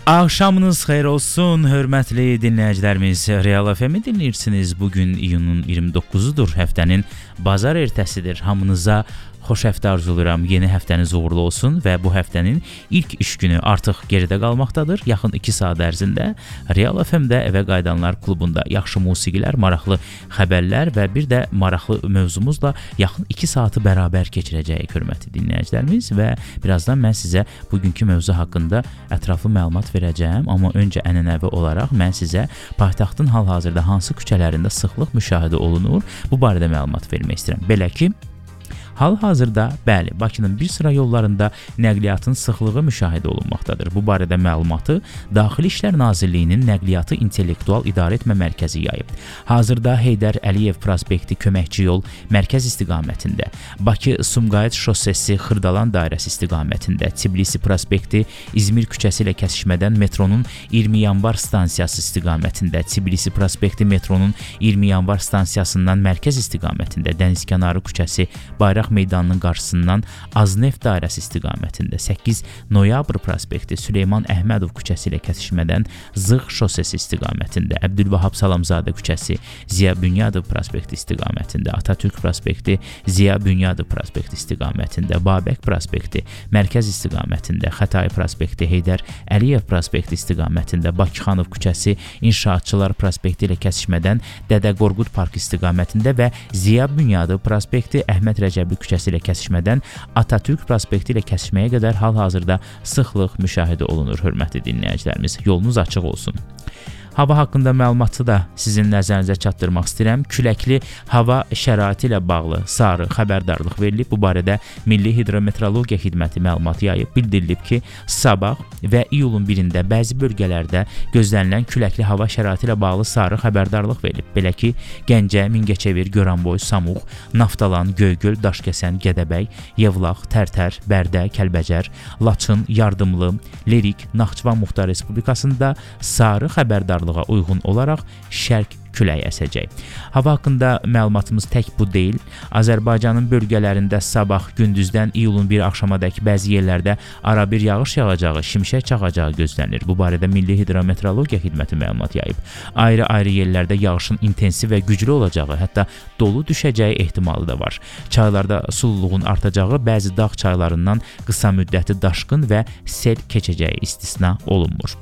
Axşamınız xeyir olsun, hörmətli dinləyicilərimiz. Real FM-i dinləyirsiniz. Bugün iyunun 29-udur, həftənin bazar ertəsidir. Hamınıza xoş həftə arzulayıram. Yeni həftəniz uğurlu olsun və bu həftənin ilk iş günü artıq geridə qalmaqdadır. Yaxın 2 saat ərzində Real FM-də Evə Qayıdanlar klubunda yaxşı musiqilər, maraqlı xəbərlər və bir də maraqlı mövzumuzla yaxın 2 saatı bərabər keçirəcəyik, hörmətli dinləyicilərimiz. Və birazdan mən sizə bugünkü mövzu haqqında ətraflı məlumat verəcəyəm. Amma öncə ənənəvi olaraq mən sizə paytaxtın hal-hazırda hansı küçələrində sıxlıq müşahidə olunur, bu barədə məlumat vermək istəyirəm. Belə ki, hal-hazırda, bəli, Bakının bir sıra yollarında nəqliyyatın sıxlığı müşahidə olunmaqdadır. Bu barədə məlumatı Daxili İşlər Nazirliyinin Nəqliyyatı İntellektual İdarə Etmə Mərkəzi yayıb. Hazırda Heydər Əliyev prospekti köməkçi yol mərkəz istiqamətində, Bakı-Sumqayıt şossesi Xırdalan dairəsi istiqamətində, Tbilisi prospekti İzmir küçəsi ilə kəsişmədən metronun 20 yanvar stansiyası istiqamətində, Tbilisi prospekti metronun 20 yanvar stansiyasından mərkəz istiqamətində, Dənizkənarı küçəsi Bayraq meydanının qarşısından Azneft dairəsi istiqamətində, 8 Noyabr prospekti Süleyman Əhmədov küçəsi ilə kəsişmədən Zığ şosesi istiqamətində, Əbdülvahab Salamzadə küçəsi Ziya Bünyadov prospekti istiqamətində, Atatürk prospekti Ziya Bünyadov prospekti istiqamətində, Babək prospekti mərkəz istiqamətində, Xətai prospekti Heydər Əliyev prospekti istiqamətində, Bakıxanov küçəsi İnşaatçılar prospekti ilə kəsişmədən Dədə Qorqud park istiqamətində və Ziya Bünyadov prospekti Əhməd Rəcəbli küçəsi ilə kəsişmədən Atatürk prospekti ilə kəsişməyə qədər hal-hazırda sıxlıq müşahidə olunur, hörmətli dinləyicilərimiz. Yolunuz açıq olsun. Hava haqqında məlumatı da sizin nəzərinizə çatdırmaq istəyirəm. Küləkli hava şəraiti ilə bağlı sarı xəbərdarlıq verilib. Bu barədə Milli Hidrometeorologiya Xidməti məlumat yayıb. Bildirilib ki, sabah və iyulun 1-də bəzi bölgələrdə gözlənilən küləkli hava şəraiti ilə bağlı sarı xəbərdarlıq verilib. Belə ki, Gəncə, Mingəçevir, Goranboy, Samux, Naftalan, Göygöl, Daşkəsən, Gədəbəy, Yevlax, Tərtər, Bərdə, Kəlbəcər, Laçın, Yardımlı, Lerik, Naxçıvan Muxtar Respublikasında sarı xəbərdarlıq uyğun olaraq şərq küləyi əsəcək. Hava haqqında məlumatımız tək bu deyil. Azərbaycanın bölgələrində sabah gündüzdən iyulun 1 axşamadək bəzi yerlərdə arabir yağış yağacağı, şimşək çaxacağı gözlənilir. Bu barədə Milli Hidrometeorologiya Xidməti məlumat yayıb. Ayrı-ayrı yerlərdə yağışın intensiv və güclü olacağı, hətta dolu düşəcəyi ehtimalı da var. Çaylarda sululuğun artacağı, bəzi dağ çaylarından qısa müddətli daşqın və sel keçəcəyi istisna olunmur.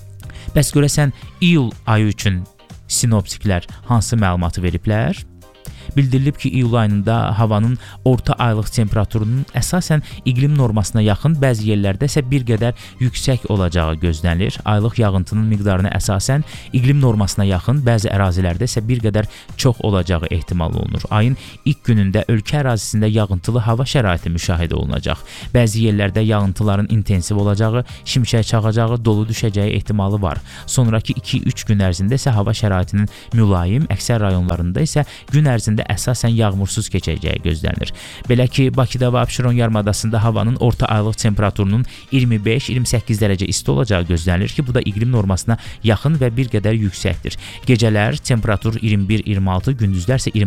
Bəs görəsən, iyul ayı üçün sinoptiklər hansı məlumatı veriblər? Bildirilib ki, iyul ayında havanın orta aylıq temperaturunun əsasən iqlim normasına yaxın, bəzi yerlərdə isə bir qədər yüksək olacağı gözlənilir. Aylıq yağıntının miqdarına əsasən iqlim normasına yaxın, bəzi ərazilərdə isə bir qədər çox olacağı ehtimal olunur. Ayın ilk günündə ölkə ərazisində yağıntılı hava şəraiti müşahidə olunacaq. Bəzi yerlərdə yağıntıların intensiv olacağı, şimşək çaxacağı, dolu düşəcəyi ehtimalı var. Sonraki 2-3 gün ərzində isə hava şəraitinin mülayim, əksər rayonlarında isə gün ərzində əsasən yağmursuz keçəcəyi gözlənilir. Belə ki, Bakıda və Abşeron yarımadasında havanın orta aylıq temperaturunun 25-28 dərəcə isti olacağı gözlənilir ki, bu da iqlim normasına yaxın və bir qədər yüksəkdir. Gecələr temperatur 21-26, gündüzlər isə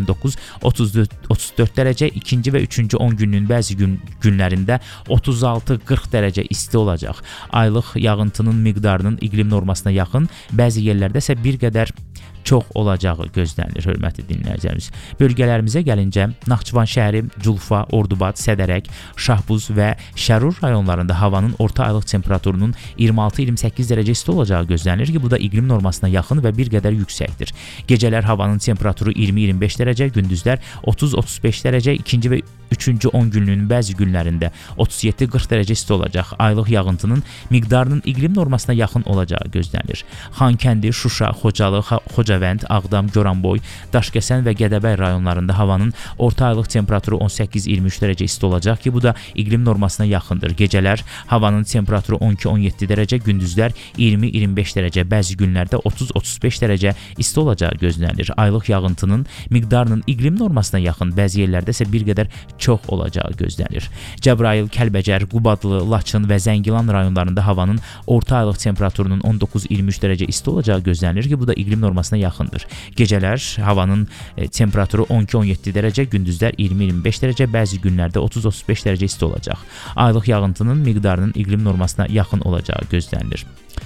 29-34 dərəcə, ikinci və üçüncü 10 günlüyün bəzi günlərində 36-40 dərəcə isti olacaq. Aylıq yağıntının miqdarının iqlim normasına yaxın, bəzi yerlərdə isə bir qədər çox olacağı gözlənilir, hörmətli dinləyicilərimiz. Bölgələrimizə gəlincə, Naxçıvan şəhəri, Culfa, Ordubad, Sədərək, Şahbuz və Şərur rayonlarında havanın orta aylıq temperaturunun 26-28 dərəcə isti olacağı gözlənilir ki, bu da iqlim normasına yaxın və bir qədər yüksəkdir. Gecələr havanın temperaturu 20-25 dərəcə, gündüzlər 30-35 dərəcə, ikinci və üçüncü 10 günlüyün bəzi günlərində 37-40 dərəcə isti olacaq. Aylıq yağıntının miqdarının iqlim normasına yaxın olacağı gözlənilir. Xankəndi, Şuşa, Xocalı, Xocavənd, Ağdam, Goranboy, Daşkəsən və Gədəbəy rayonlarında havanın orta aylıq temperaturu 18-23 dərəcə isti olacaq ki, bu da iqlim normasına yaxındır. Gecələr havanın temperaturu 12-17 dərəcə, gündüzlər 20-25 dərəcə, bəzi günlərdə 30-35 dərəcə isti olacağı gözlənilir. Aylıq yağıntının miqdarının iqlim normasına yaxın, bəzi yerlərdə isə bir qədər çox olacağı gözlənilir. Cəbrayıl, Kəlbəcər, Qubadlı, Laçın və Zəngilan rayonlarında havanın orta aylıq temperaturunun 19-23 dərəcə isti olacağı gözlənilir ki, bu da iqlim normasına yaxındır. Gecələr havanın temperaturu 12-17 dərəcə, gündüzlər 20-25 dərəcə, bəzi günlərdə 30-35 dərəcə isti olacaq. Aylıq yağıntının miqdarının iqlim normasına yaxın olacağı gözlənilir.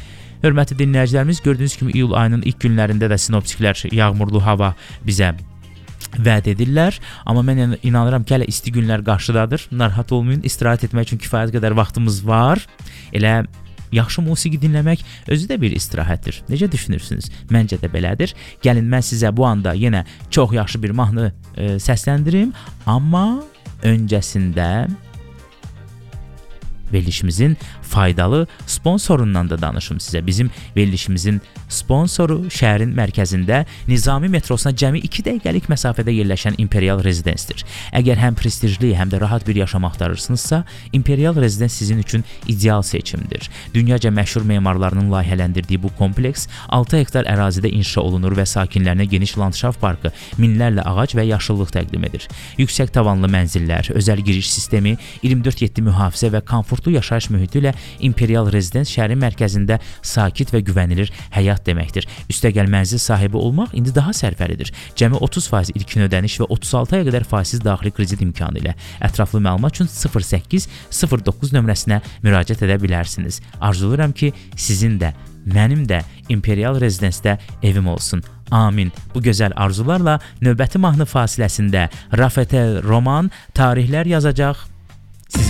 Hörmətli dinləyicilərimiz, gördüyünüz kimi iyul ayının ilk günlərində də sinoptiklər yağmurlu hava bizə vəd edirlər. Amma mən inanıram ki, hələ isti günlər qarşıdadır. Narahat olmayın, istirahət etmək üçün kifayət qədər vaxtımız var. Elə yaxşı musiqi dinləmək özü də bir istirahətdir. Necə düşünürsünüz? Məncə də belədir. Gəlin, mən sizə bu anda yenə çox yaxşı bir mahnı səsləndirim. Amma öncəsində verilişimizin faydalı sponsorundan da danışım sizə. Bizim verilişimizin sponsoru şəhərin mərkəzində Nizami metrosuna cəmi 2 dəqiqəlik məsafədə yerləşən Imperial Residence-dir. Əgər həm prestijli, həm də rahat bir yaşam axtarırsınızsa, Imperial Residence sizin üçün ideal seçimdir. Dünyaca məşhur memarlarının layihələndirdiyi bu kompleks 6 hektar ərazidə inşa olunur və sakinlərinə geniş landşaft parkı, minlərlə ağac və yaşıllıq təqdim edir. Yüksək tavanlı mənzillər, özəl giriş sistemi, 24/7 mühafizə və komfortlu yaşayış mühiti ilə Imperial Residence şəhərin mərkəzində sakit və güvənilir həyat deməkdir. Üstəgəl mənzil sahibi olmaq indi daha sərfəlidir. Cəmi 30% ilkin ödəniş və 36 aya qədər faizsiz daxili kredit imkanı ilə. Ətraflı məlumat üçün 0809 nömrəsinə müraciət edə bilərsiniz. Arzulayıram ki, sizin də, mənim də Imperial Residence-də evim olsun. Amin. Bu gözəl arzularla növbəti mahnı fasiləsində Rafetel Roman tarixlər yazacaq.